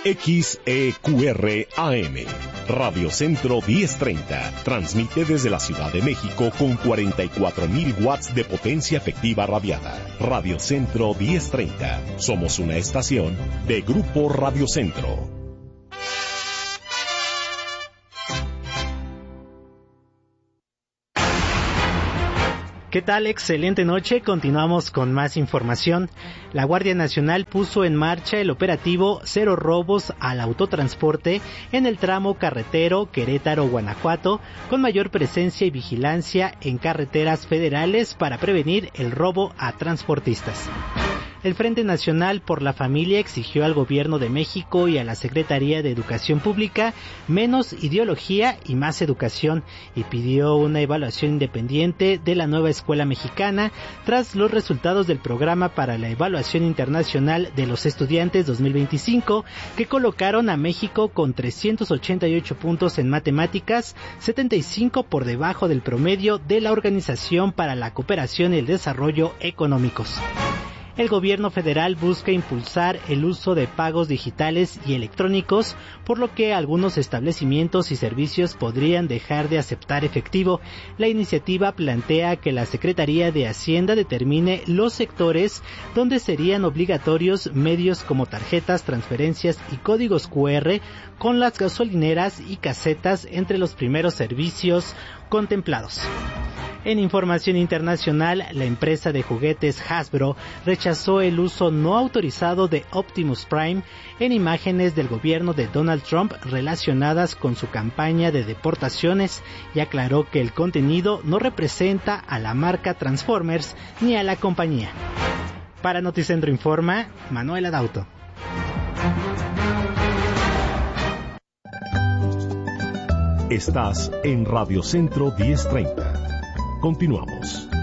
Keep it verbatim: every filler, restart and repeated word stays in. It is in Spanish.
X E Q R A M, Radio Centro diez treinta, transmite desde la Ciudad de México con cuarenta y cuatro mil watts de potencia efectiva radiada. Radio Centro diez treinta, somos una estación de Grupo Radio Centro. ¿Qué tal? Excelente noche. Continuamos con más información. La Guardia Nacional puso en marcha el operativo Cero Robos al Autotransporte en el tramo carretero Querétaro-Guanajuato, con mayor presencia y vigilancia en carreteras federales para prevenir el robo a transportistas. El Frente Nacional por la Familia exigió al Gobierno de México y a la Secretaría de Educación Pública menos ideología y más educación, y pidió una evaluación independiente de la nueva escuela mexicana tras los resultados del Programa para la Evaluación Internacional de los Estudiantes dos mil veinticinco, que colocaron a México con trescientos ochenta y ocho puntos en matemáticas, setenta y cinco por debajo del promedio de la Organización para la Cooperación y el Desarrollo Económicos. El gobierno federal busca impulsar el uso de pagos digitales y electrónicos, por lo que algunos establecimientos y servicios podrían dejar de aceptar efectivo. La iniciativa plantea que la Secretaría de Hacienda determine los sectores donde serían obligatorios medios como tarjetas, transferencias y códigos cu erre con las gasolineras y casetas entre los primeros servicios contemplados. En información internacional, la empresa de juguetes Hasbro rechazó el uso no autorizado de Optimus Prime en imágenes del gobierno de Donald Trump relacionadas con su campaña de deportaciones y aclaró que el contenido no representa a la marca Transformers ni a la compañía. Para Noticentro Informa, Manuel Adauto. Estás en Radio Centro diez treinta. Continuamos.